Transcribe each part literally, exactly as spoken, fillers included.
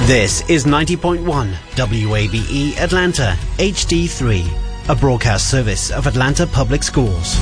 This is ninety point one W A B E Atlanta H D three, a broadcast service of Atlanta Public Schools.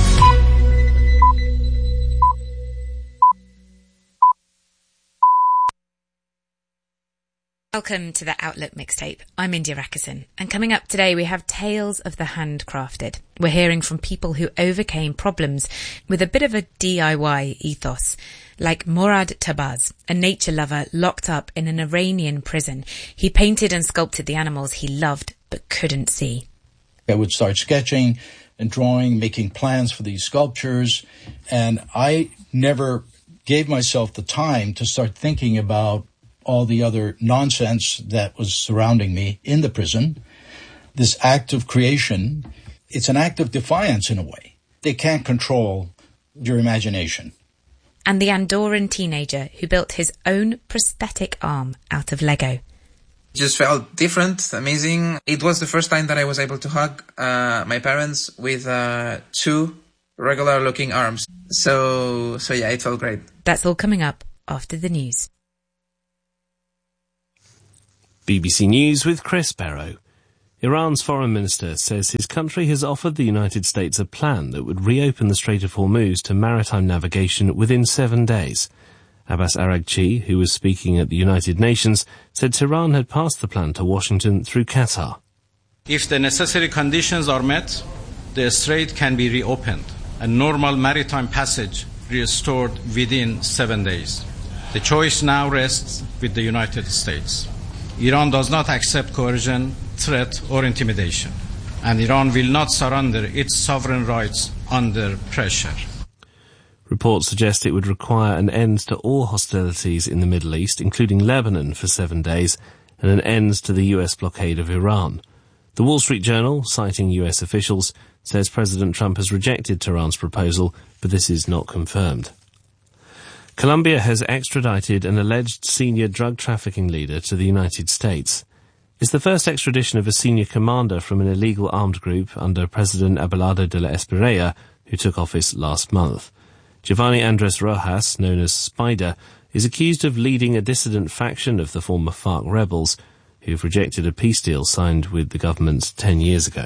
Welcome to the Outlook Mixtape. I'm India Rakison, and coming up today we have Tales of the Handcrafted. We're hearing from people who overcame problems with a bit of a D I Y ethos, like Morad Tabaz, a nature lover locked up in an Iranian prison. He painted and sculpted the animals he loved but couldn't see. I would start sketching and drawing, making plans for these sculptures, and I never gave myself the time to start thinking about all the other nonsense that was surrounding me in the prison. This act of creation, it's an act of defiance in a way. They can't control your imagination. And the Andorran teenager who built his own prosthetic arm out of Lego. Just felt different, amazing. It was the first time that I was able to hug uh, my parents with uh, two regular-looking arms. So, so yeah, it felt great. That's all coming up after the news. B B C News with Chris Barrow. Iran's foreign minister says his country has offered the United States a plan that would reopen the Strait of Hormuz to maritime navigation within seven days. Abbas Araghchi, who was speaking at the United Nations, said Tehran had passed the plan to Washington through Qatar. If the necessary conditions are met, the strait can be reopened and normal maritime passage restored within seven days. The choice now rests with the United States. Iran does not accept coercion, threat or intimidation, and Iran will not surrender its sovereign rights under pressure. Reports suggest it would require an end to all hostilities in the Middle East, including Lebanon, for seven days, and an end to the U S blockade of Iran. The Wall Street Journal, citing U S officials, says President Trump has rejected Tehran's proposal, but this is not confirmed. Colombia has extradited an alleged senior drug trafficking leader to the United States. It's the first extradition of a senior commander from an illegal armed group under President Abelardo de la Espriella, who took office last month. Giovanni Andres Rojas, known as Spider, is accused of leading a dissident faction of the former FARC rebels, who've rejected a peace deal signed with the government ten years ago.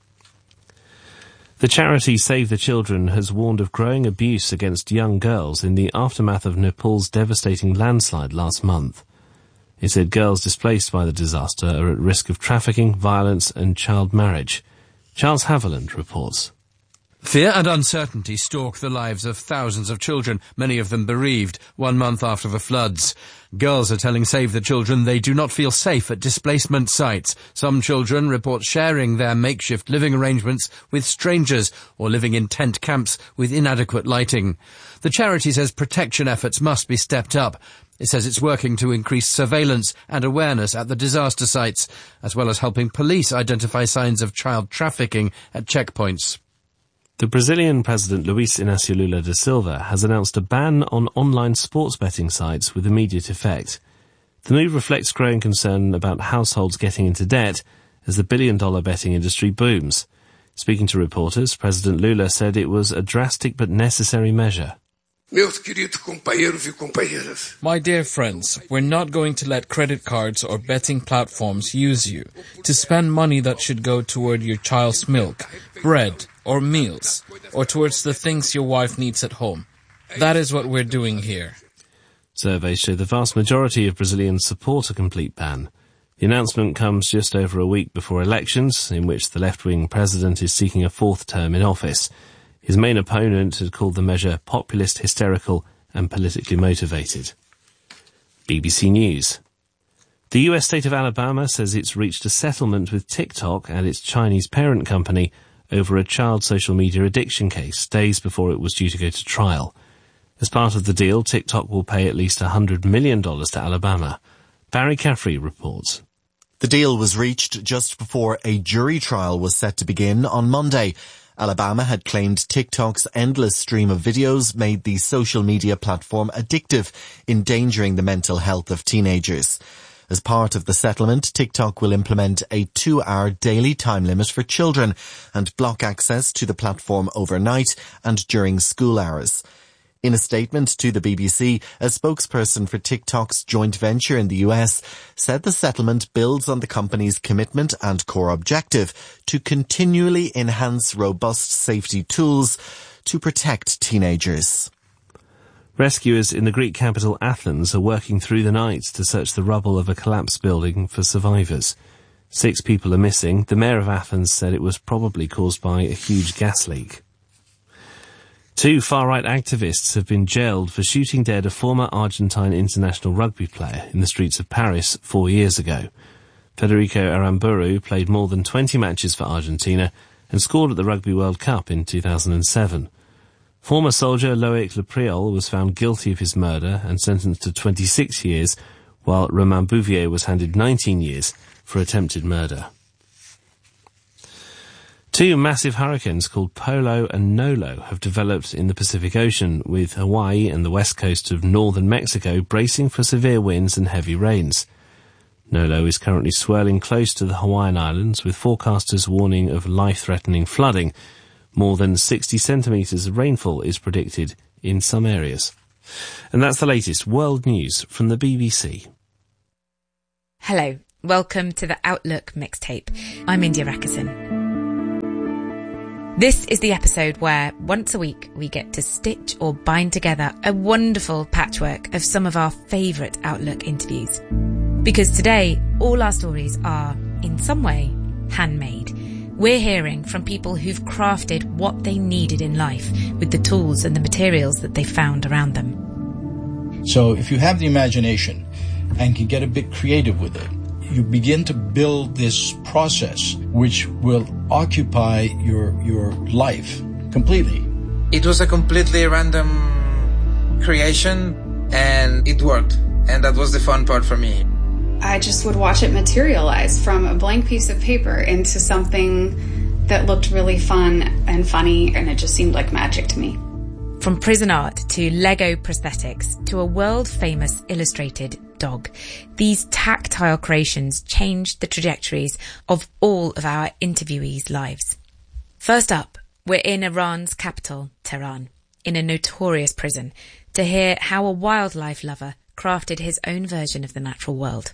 The charity Save the Children has warned of growing abuse against young girls in the aftermath of Nepal's devastating landslide last month. It said girls displaced by the disaster are at risk of trafficking, violence and child marriage. Charles Haviland reports. Fear and uncertainty stalk the lives of thousands of children, many of them bereaved, one month after the floods. Girls are telling Save the Children they do not feel safe at displacement sites. Some children report sharing their makeshift living arrangements with strangers or living in tent camps with inadequate lighting. The charity says protection efforts must be stepped up. It says it's working to increase surveillance and awareness at the disaster sites, as well as helping police identify signs of child trafficking at checkpoints. The Brazilian President Luiz Inácio Lula da Silva has announced a ban on online sports betting sites with immediate effect. The move reflects growing concern about households getting into debt as the billion-dollar betting industry booms. Speaking to reporters, President Lula said it was a drastic but necessary measure. My dear friends, we're not going to let credit cards or betting platforms use you to spend money that should go toward your child's milk, bread, or meals, or towards the things your wife needs at home. That is what we're doing here. Surveys show the vast majority of Brazilians support a complete ban. The announcement comes just over a week before elections, in which the left-wing president is seeking a fourth term in office. His main opponent had called the measure populist, hysterical and politically motivated. B B C News. The U S state of Alabama says it's reached a settlement with TikTok and its Chinese parent company over a child social media addiction case days before it was due to go to trial. As part of the deal, TikTok will pay at least one hundred million dollars to Alabama. Barry Caffrey reports. The deal was reached just before a jury trial was set to begin on Monday. Alabama had claimed TikTok's endless stream of videos made the social media platform addictive, endangering the mental health of teenagers. As part of the settlement, TikTok will implement a two-hour daily time limit for children and block access to the platform overnight and during school hours. In a statement to the B B C, a spokesperson for TikTok's joint venture in the U S said the settlement builds on the company's commitment and core objective to continually enhance robust safety tools to protect teenagers. Rescuers in the Greek capital Athens are working through the night to search the rubble of a collapsed building for survivors. Six people are missing. The mayor of Athens said it was probably caused by a huge gas leak. Two far-right activists have been jailed for shooting dead a former Argentine international rugby player in the streets of Paris four years ago. Federico Aramburu played more than twenty matches for Argentina and scored at the Rugby World Cup in two thousand seven. Former soldier Loic Lepriol was found guilty of his murder and sentenced to twenty-six years, while Romain Bouvier was handed nineteen years for attempted murder. Two massive hurricanes called Polo and Nolo have developed in the Pacific Ocean, with Hawaii and the west coast of northern Mexico bracing for severe winds and heavy rains. Nolo is currently swirling close to the Hawaiian Islands, with forecasters warning of life-threatening flooding. More than sixty centimetres of rainfall is predicted in some areas. And that's the latest world news from the B B C. Hello, welcome to the Outlook Mixtape. I'm India Rakison. This is the episode where, once a week, we get to stitch or bind together a wonderful patchwork of some of our favourite Outlook interviews. Because today, all our stories are, in some way, handmade. We're hearing from people who've crafted what they needed in life with the tools and the materials that they found around them. So if you have the imagination and can get a bit creative with it, you begin to build this process which will occupy your your life completely. It was a completely random creation and it worked. And that was the fun part for me. I just would watch it materialize from a blank piece of paper into something that looked really fun and funny, and it just seemed like magic to me. From prison art to Lego prosthetics to a world-famous illustrated dog, these tactile creations changed the trajectories of all of our interviewees' lives. First up, we're in Iran's capital, Tehran, in a notorious prison, to hear how a wildlife lover crafted his own version of the natural world.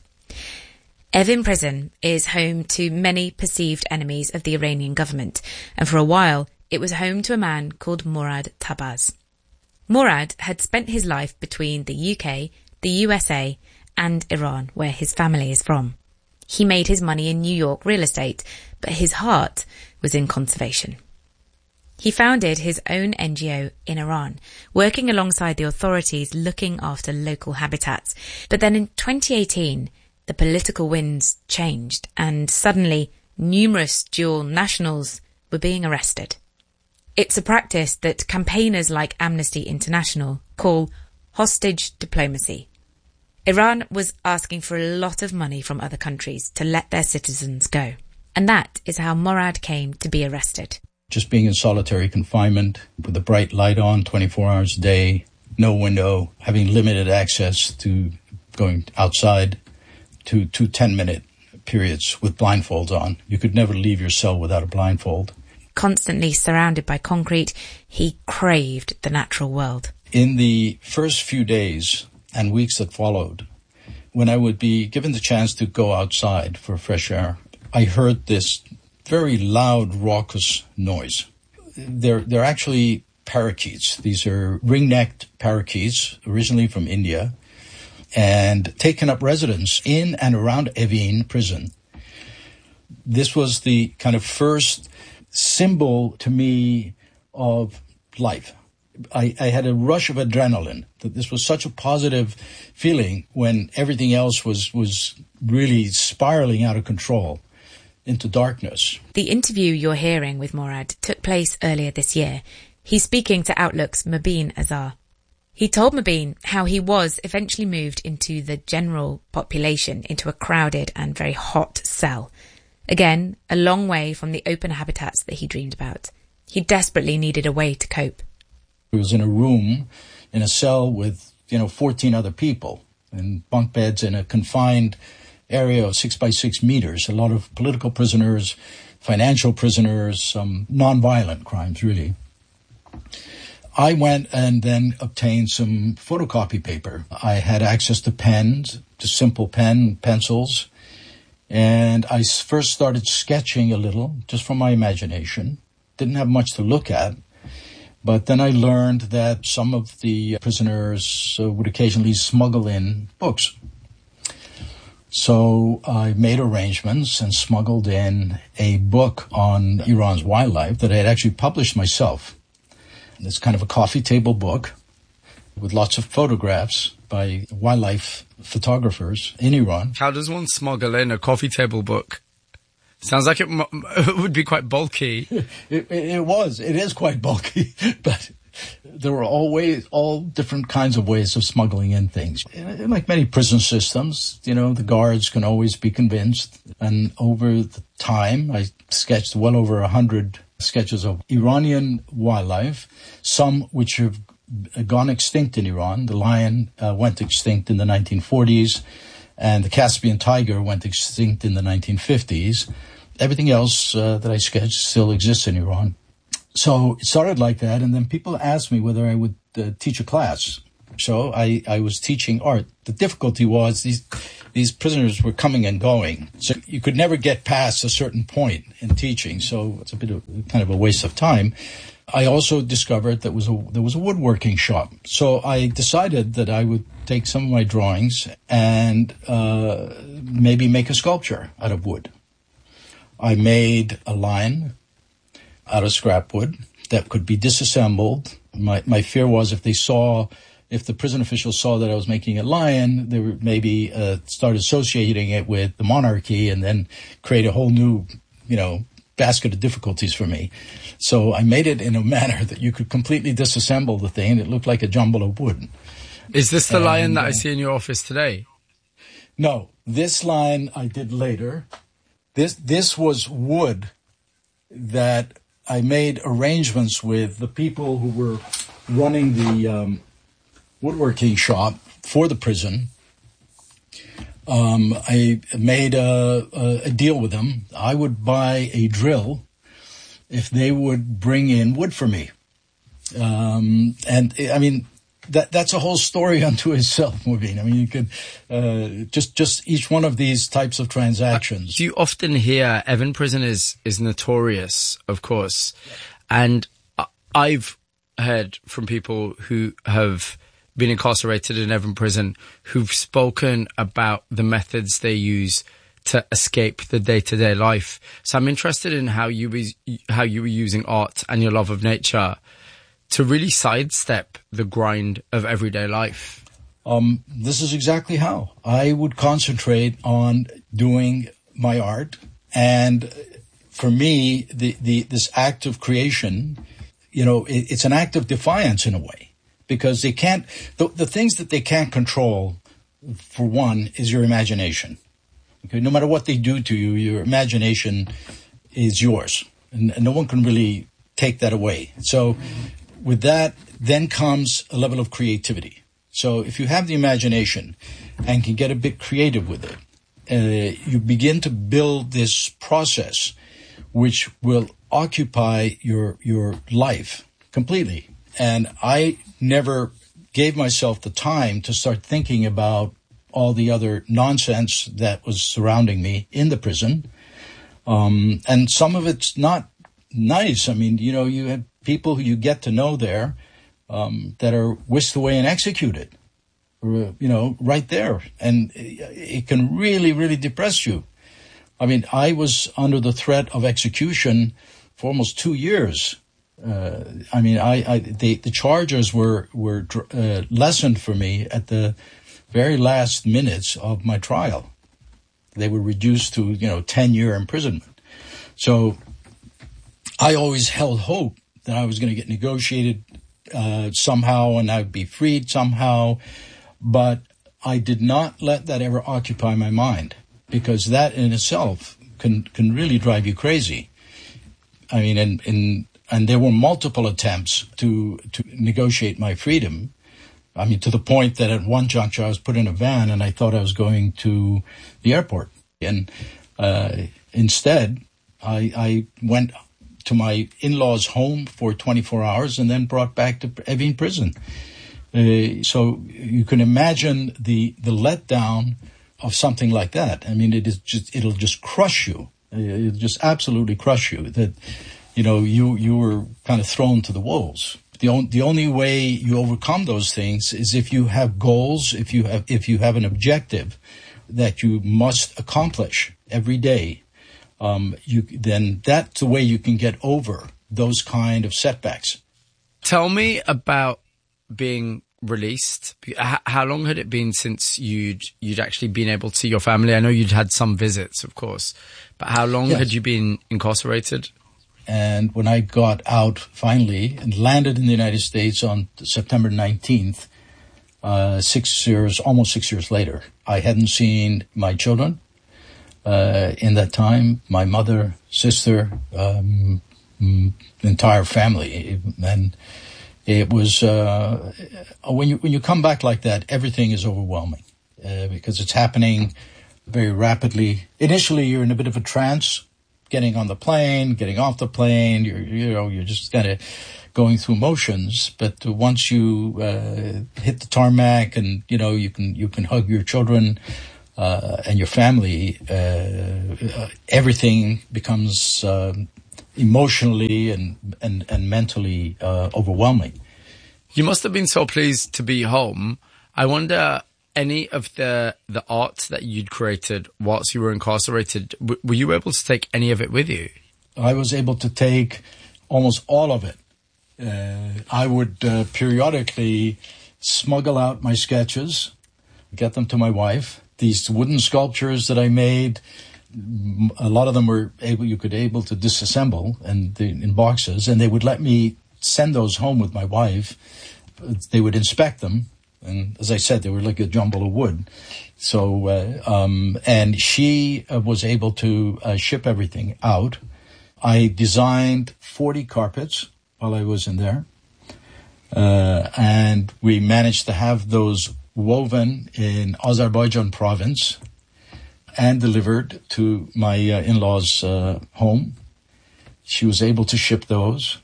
Evin Prison is home to many perceived enemies of the Iranian government, and for a while it was home to a man called Morad Tabaz. Morad had spent his life between the U K, the U S A and Iran, where his family is from. He made his money in New York real estate, but his heart was in conservation. He founded his own N G O in Iran, working alongside the authorities looking after local habitats. But then in twenty eighteen, the political winds changed and suddenly numerous dual nationals were being arrested. It's a practice that campaigners like Amnesty International call hostage diplomacy. Iran was asking for a lot of money from other countries to let their citizens go. And that is how Morad came to be arrested. Just being in solitary confinement with a bright light on twenty-four hours a day, no window, having limited access to going outside, to two ten-minute periods with blindfolds on. You could never leave your cell without a blindfold. Constantly surrounded by concrete, he craved the natural world. In the first few days and weeks that followed, when I would be given the chance to go outside for fresh air, I heard this very loud, raucous noise. They're, they're actually parakeets. These are ring-necked parakeets, originally from India, and taken up residence in and around Evin prison. This was the kind of first symbol to me of life. I, I had a rush of adrenaline, that this was such a positive feeling when everything else was, was really spiraling out of control into darkness. The interview you're hearing with Morad took place earlier this year. He's speaking to Outlook's Mobeen Azar. He told Mobeen how he was eventually moved into the general population, into a crowded and very hot cell. Again, a long way from the open habitats that he dreamed about. He desperately needed a way to cope. He was in a room, in a cell with, you know, fourteen other people, and bunk beds in a confined area of six by six meters. A lot of political prisoners, financial prisoners, some non-violent crimes, really. I went and then obtained some photocopy paper. I had access to pens, to simple pen, pencils, and I first started sketching a little, just from my imagination. Didn't have much to look at, but then I learned that some of the prisoners uh, would occasionally smuggle in books. So I made arrangements and smuggled in a book on Iran's wildlife that I had actually published myself. It's kind of a coffee table book with lots of photographs by wildlife photographers in Iran. How does one smuggle in a coffee table book? Sounds like it, m- it would be quite bulky. It, it, it was. It is quite bulky, but there were always all different kinds of ways of smuggling in things. Like many prison systems, you know, the guards can always be convinced. And over the time, I sketched well over a hundred sketches of Iranian wildlife, some which have gone extinct in Iran. The lion uh, went extinct in the nineteen forties, and the Caspian tiger went extinct in the nineteen fifties. Everything else uh, that I sketched still exists in Iran. So it started like that, and then people asked me whether I would uh, teach a class. So I, I was teaching art. The difficulty was these these prisoners were coming and going, so you could never get past a certain point in teaching. So it's a bit of kind of a waste of time. I also discovered that was a, there was a woodworking shop. So I decided that I would take some of my drawings and uh, maybe make a sculpture out of wood. I made a lion out of scrap wood that could be disassembled. My my fear was if they saw, if the prison officials saw that I was making a lion, they would maybe uh, start associating it with the monarchy and then create a whole new, you know, basket of difficulties for me. So I made it in a manner that you could completely disassemble the thing and it looked like a jumble of wood. Is this the and, lion that uh, I see in your office today? No, this lion I did later. This this was wood that I made arrangements with the people who were running the um, woodworking shop for the prison. Um, I made a, a, a deal with them. I would buy a drill if they would bring in wood for me. Um, and I mean, that that's a whole story unto itself, Mubin. I mean, you could uh, just just each one of these types of transactions. Uh, do you often hear Evin Prison is is notorious, of course, and I've heard from people who have been incarcerated in Evin Prison who've spoken about the methods they use to escape the day-to-day life. So I'm interested in how you was, how you were using art and your love of nature to really sidestep the grind of everyday life. Um, this is exactly how. I would concentrate on doing my art. And for me, the, the this act of creation, you know, it, it's an act of defiance in a way. Because they can't, the, the things that they can't control, for one, is your imagination. Okay? No matter what they do to you, your imagination is yours. And, and no one can really take that away. So with that, then comes a level of creativity. So if you have the imagination and can get a bit creative with it, uh, you begin to build this process which will occupy your your life completely. And I never gave myself the time to start thinking about all the other nonsense that was surrounding me in the prison. Um, and some of it's not nice. I mean, you know, you have people who you get to know there um, that are whisked away and executed, or, you know, right there. And it can really, really depress you. I mean, I was under the threat of execution for almost two years. Uh, I mean, I, I the, the charges were were uh, lessened for me at the very last minutes of my trial. They were reduced to, you know, ten year imprisonment. So I always held hope that I was going to get negotiated uh, somehow and I'd be freed somehow. But I did not let that ever occupy my mind, because that in itself can can really drive you crazy. I mean, in in And there were multiple attempts to, to negotiate my freedom. I mean, to the point that at one juncture I was put in a van and I thought I was going to the airport. And uh, instead, I, I went to my in-laws' home for twenty-four hours and then brought back to Evin prison. Uh, so you can imagine the the letdown of something like that. I mean, it is just it'll just crush you. It'll just absolutely crush you. That you know you you were kind of thrown to the wolves. The on, the only way you overcome those things is if you have goals, if you have if you have an objective that you must accomplish every day. Um, you then that's the way you can get over those kind of setbacks. Tell me about being released. How long had it been since you'd you'd actually been able to see your family? I know you'd had some visits, of course, but how long yes. had you been incarcerated? And when I got out finally and landed in the United States on September nineteenth, uh, six years, almost six years later, I hadn't seen my children uh, in that time, my mother, sister, um, the entire family, and it was uh, when you when you come back like that, everything is overwhelming uh, because it's happening very rapidly. Initially, you're in a bit of a trance, getting on the plane, getting off the plane. You're you know you're just kind of going through motions. But once you uh, hit the tarmac, and you know you can you can hug your children uh, and your family, uh, everything becomes Uh, emotionally and and, and mentally uh, overwhelming. You must have been so pleased to be home. I wonder, any of the the art that you'd created whilst you were incarcerated, w- were you able to take any of it with you? I was able to take almost all of it. Uh, I would uh, periodically smuggle out my sketches, get them to my wife. These wooden sculptures that I made, a lot of them were able, you could able to disassemble and the, in boxes, and they would let me send those home with my wife. They would inspect them, and as I said, they were like a jumble of wood. So, uh, um, and she uh, was able to uh, ship everything out. I designed forty carpets while I was in there, uh, and we managed to have those woven in Azerbaijan province and delivered to my uh, in-laws' uh, home. She was able to ship those.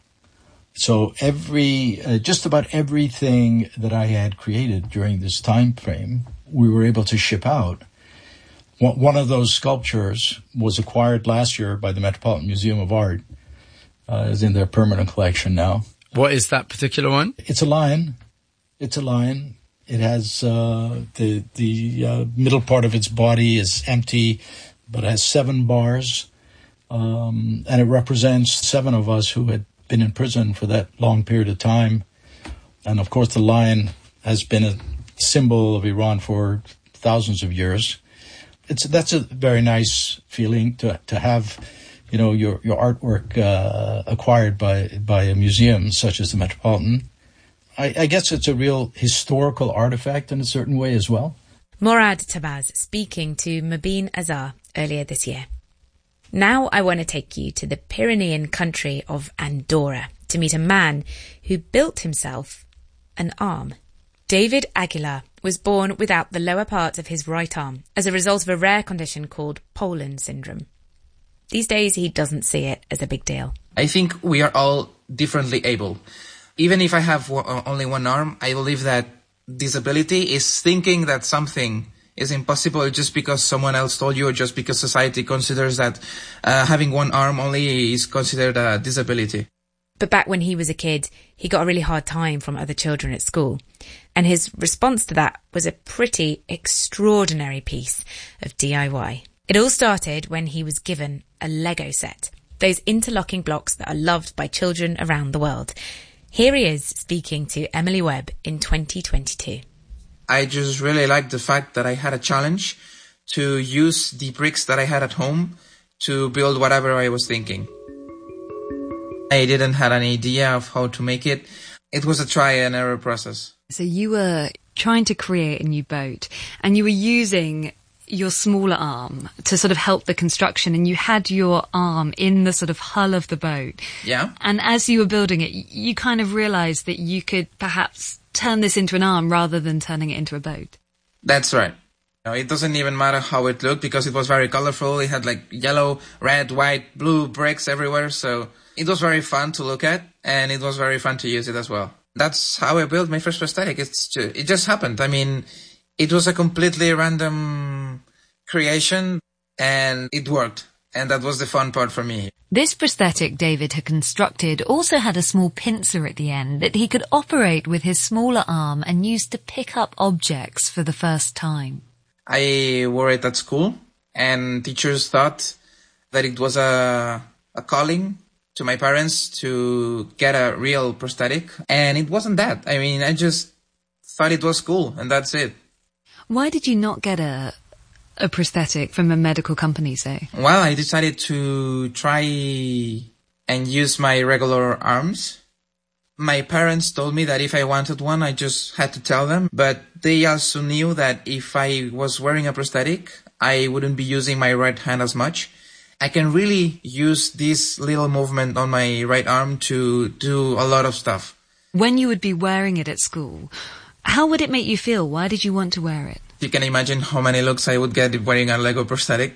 So every, uh, just about everything that I had created during this time frame, we were able to ship out. One of those sculptures was acquired last year by the Metropolitan Museum of Art. Uh, is in their permanent collection now. What is that particular one? It's a lion. It's a lion. It has uh, the the uh, middle part of its body is empty, but it has seven bars, um, and it represents seven of us who had been in prison for that long period of time. And of course, the lion has been a symbol of Iran for thousands of years. It's that's a very nice feeling to to have, you know, your your artwork uh, acquired by by a museum such as the Metropolitan. I, I guess it's a real historical artifact in a certain way as well. Morad Tabaz speaking to Mobeen Azhar earlier this year. Now I want to take you to the Pyrenean country of Andorra to meet a man who built himself an arm. David Aguilar was born without the lower part of his right arm as a result of a rare condition called Poland syndrome. These days he doesn't see it as a big deal. I think we are all differently able. Even if I have only one arm, I believe that disability is thinking that something is impossible just because someone else told you, or just because society considers that uh, having one arm only is considered a disability. But back when he was a kid, he got a really hard time from other children at school. And his response to that was a pretty extraordinary piece of D I Y. It all started when he was given a Lego set, those interlocking blocks that are loved by children around the world. Here he is speaking to Emily Webb in twenty twenty-two. I just really liked the fact that I had a challenge to use the bricks that I had at home to build whatever I was thinking. I didn't have an idea of how to make it. It was a try and error process. So you were trying to create a new boat, and you were using your smaller arm to sort of help the construction, and you had your arm in the sort of hull of the boat. Yeah. And as you were building it, you kind of realised that you could perhaps turn this into an arm rather than turning it into a boat. That's right. It doesn't even matter how it looked because it was very colorful. It had like yellow, red, white, blue bricks everywhere. So it was very fun to look at and it was very fun to use it as well. That's how I built my first prosthetic. It's just, it just happened. I mean, it was a completely random creation and it worked. And that was the fun part for me. This prosthetic David had constructed also had a small pincer at the end that he could operate with his smaller arm and use to pick up objects for the first time. I wore it at school and teachers thought that it was a, a calling to my parents to get a real prosthetic. And it wasn't that. I mean, I just thought it was cool and that's it. Why did you not get a... a prosthetic from a medical company, say? Well, I decided to try and use my regular arms. My parents told me that if I wanted one, I just had to tell them. But they also knew that if I was wearing a prosthetic, I wouldn't be using my right hand as much. I can really use this little movement on my right arm to do a lot of stuff. When you would be wearing it at school, how would it make you feel? Why did you want to wear it? You can imagine how many looks I would get wearing a Lego prosthetic.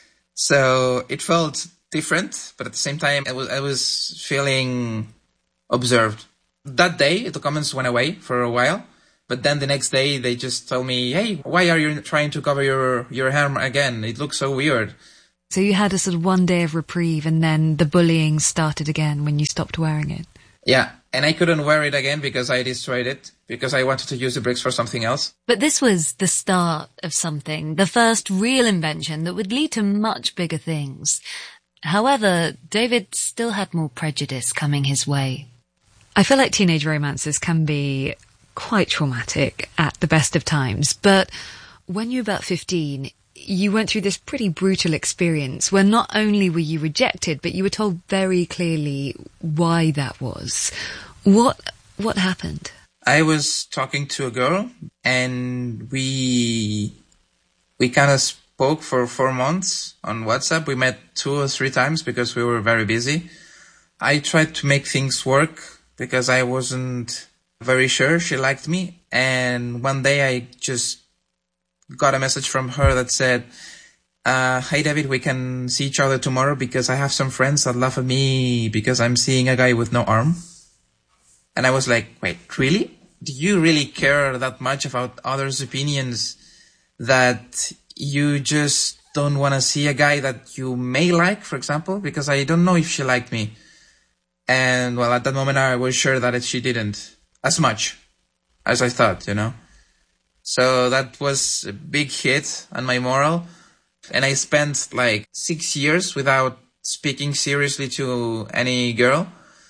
So it felt different, but at the same time, I was, I was feeling observed. That day, the comments went away for a while. But then the next day, they just told me, hey, why are you trying to cover your, your arm again? It looks so weird. So you had a sort of one day of reprieve and then the bullying started again when you stopped wearing it. Yeah, and I couldn't wear it again because I destroyed it, because I wanted to use the bricks for something else. But this was the start of something, the first real invention that would lead to much bigger things. However, David still had more prejudice coming his way. I feel like teenage romances can be quite traumatic at the best of times, but when you were about fifteen, you went through this pretty brutal experience where not only were you rejected, but you were told very clearly why that was. What what happened? I was talking to a girl and we we kind of spoke for four months on WhatsApp. We met two or three times because we were very busy. I tried to make things work because I wasn't very sure she liked me. And one day I just got a message from her that said, uh, hey David, we can see each other tomorrow because I have some friends that laugh at me because I'm seeing a guy with no arm. And I was like, wait, really? Do you really care that much about others' opinions that you just don't want to see a guy that you may like, for example? Because I don't know if she liked me. And well, at that moment I was sure that she didn't as much as I thought, you know? So that was a big hit on my moral. And I spent like six years without speaking seriously to any girl.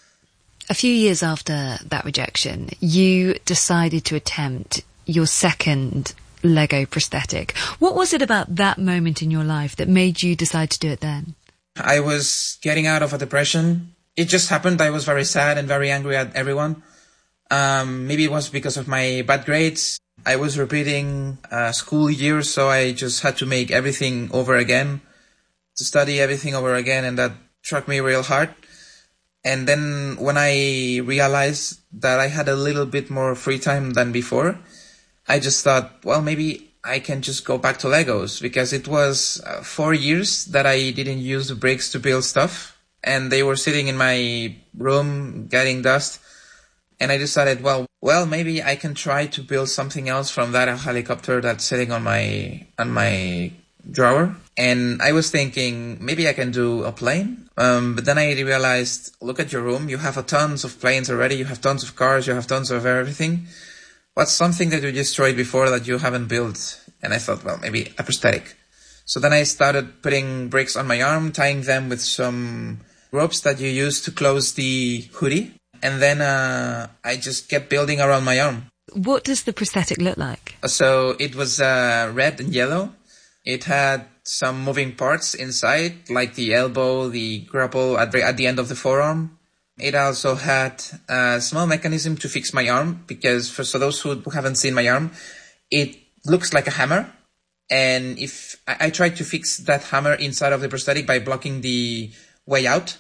A few years after that rejection, you decided to attempt your second Lego prosthetic. What was it about that moment in your life that made you decide to do it then? I was getting out of a depression. It just happened. I was very sad and very angry at everyone. Um, maybe it was because of my bad grades. I was repeating uh, school years, so I just had to make everything over again, to study everything over again, and that struck me real hard. And then when I realized that I had a little bit more free time than before, I just thought, well, maybe I can just go back to Legos, because it was uh, four years that I didn't use the bricks to build stuff, and they were sitting in my room getting dust. And I decided, well, well, maybe I can try to build something else from that helicopter that's sitting on my on my drawer. And I was thinking, maybe I can do a plane. Um, but then I realized, look at your room. You have a tons of planes already. You have tons of cars. You have tons of everything. What's something that you destroyed before that you haven't built? And I thought, well, maybe a prosthetic. So then I started putting bricks on my arm, tying them with some ropes that you use to close the hoodie. And then uh, I just kept building around my arm. What does the prosthetic look like? So it was uh, red and yellow. It had some moving parts inside, like the elbow, the grapple at the, at the end of the forearm. It also had a small mechanism to fix my arm, because for so those who haven't seen my arm, it looks like a hammer. And if I, I tried to fix that hammer inside of the prosthetic by blocking the way out.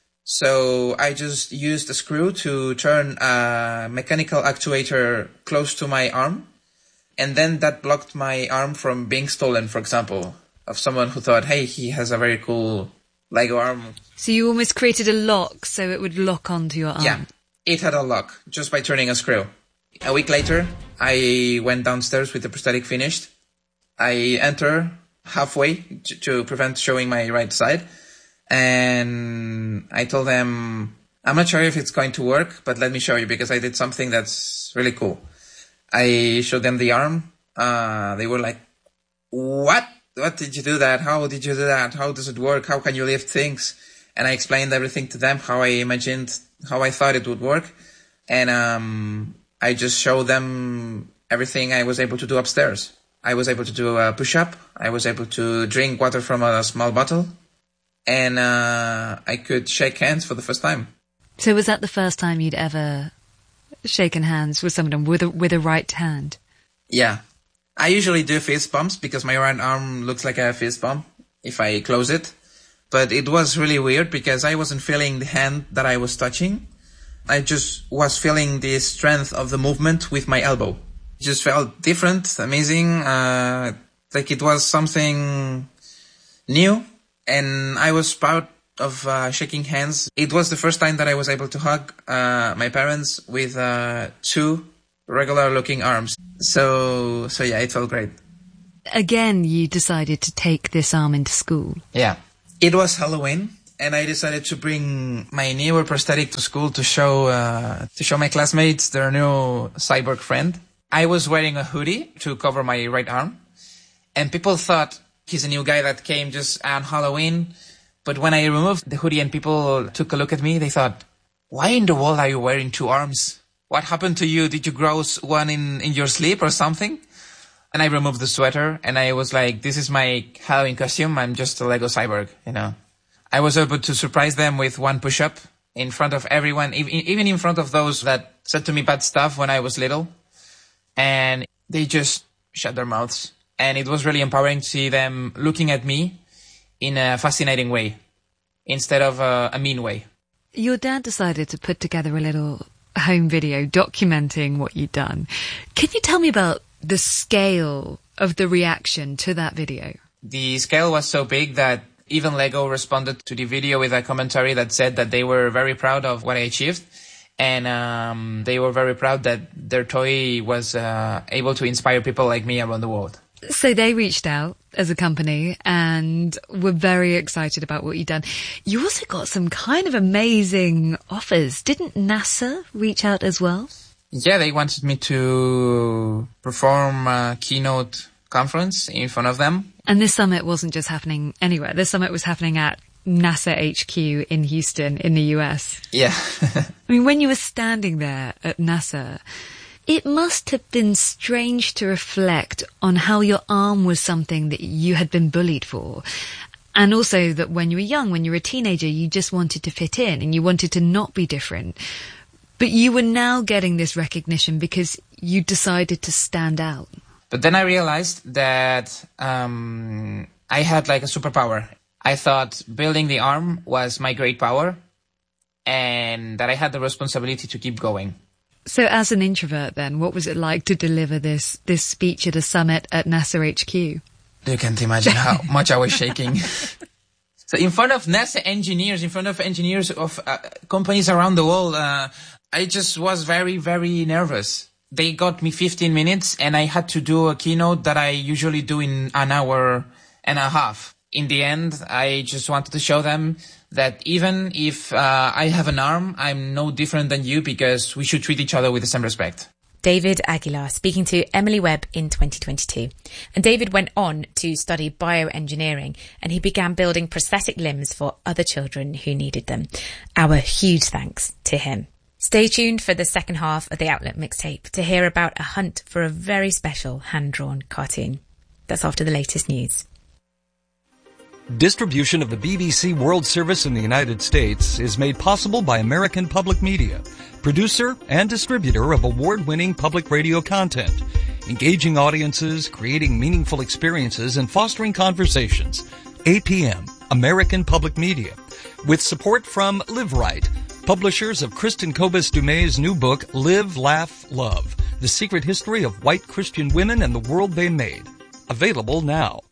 So I just used a screw to turn a mechanical actuator close to my arm. And then that blocked my arm from being stolen, for example, of someone who thought, hey, he has a very cool Lego arm. So you almost created a lock so it would lock onto your arm? Yeah, it had a lock just by turning a screw. A week later, I went downstairs with the prosthetic finished. I enter halfway to, to prevent showing my right side. And I told them, I'm not sure if it's going to work, but let me show you because I did something that's really cool. I showed them the arm. Uh, they were like, what? What did you do that? How did you do that? How does it work? How can you lift things? And I explained everything to them, how I imagined, how I thought it would work. And um, I just showed them everything I was able to do upstairs. I was able to do a push-up. I was able to drink water from a small bottle. And uh, I could shake hands for the first time. So was that the first time you'd ever shaken hands with someone with a, with a right hand? Yeah. I usually do fist bumps because my right arm looks like a fist bump if I close it. But it was really weird because I wasn't feeling the hand that I was touching. I just was feeling the strength of the movement with my elbow. It just felt different, amazing, uh, like it was something new. And I was proud of uh, shaking hands. It was the first time that I was able to hug uh, my parents with uh, two regular-looking arms. So, so yeah, it felt great. Again, you decided to take this arm into school. Yeah. It was Halloween, and I decided to bring my newer prosthetic to school to show uh, to show my classmates their new cyborg friend. I was wearing a hoodie to cover my right arm, and people thought he's a new guy that came just on Halloween. But when I removed the hoodie and people took a look at me, they thought, why in the world are you wearing two arms? What happened to you? Did you grow one in, in your sleep or something? And I removed the sweater and I was like, this is my Halloween costume. I'm just a Lego cyborg, you know. I was able to surprise them with one push-up in front of everyone, even in front of those that said to me bad stuff when I was little. And they just shut their mouths. And it was really empowering to see them looking at me in a fascinating way instead of a, a mean way. Your dad decided to put together a little home video documenting what you'd done. Can you tell me about the scale of the reaction to that video? The scale was so big that even Lego responded to the video with a commentary that said that they were very proud of what I achieved. And um, they were very proud that their toy was uh, able to inspire people like me around the world. So they reached out as a company and were very excited about what you'd done. You also got some kind of amazing offers. Didn't NASA reach out as well? Yeah, they wanted me to perform a keynote conference in front of them. And this summit wasn't just happening anywhere. This summit was happening at NASA H Q in Houston in the U S. Yeah. I mean, when you were standing there at NASA, it must have been strange to reflect on how your arm was something that you had been bullied for. And also that when you were young, when you were a teenager, you just wanted to fit in and you wanted to not be different. But you were now getting this recognition because you decided to stand out. But then I realized that um, I had like a superpower. I thought building the arm was my great power and that I had the responsibility to keep going. So as an introvert then, what was it like to deliver this this speech at a summit at NASA H Q? You can't imagine how much I was shaking. So in front of NASA engineers, in front of engineers of uh, companies around the world, uh, I just was very, very nervous. They got me fifteen minutes and I had to do a keynote that I usually do in an hour and a half. In the end, I just wanted to show them that even if uh, I have an arm, I'm no different than you because we should treat each other with the same respect. David Aguilar speaking to Emily Webb in twenty twenty-two. And David went on to study bioengineering and he began building prosthetic limbs for other children who needed them. Our huge thanks to him. Stay tuned for the second half of the Outlook mixtape to hear about a hunt for a very special hand-drawn cartoon. That's after the latest news. Distribution of the B B C World Service in the United States is made possible by American Public Media, producer and distributor of award-winning public radio content, engaging audiences, creating meaningful experiences, and fostering conversations. A P M, American Public Media, with support from Live Right, publishers of Kristen Kobus Dumay's new book, Live, Laugh, Love, The Secret History of White Christian Women and the World They Made. Available now.